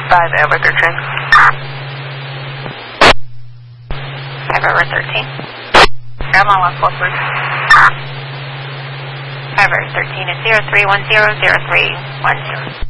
5 over 13. 5 over 13. Grandma 143. 5 over 13 is 03100310.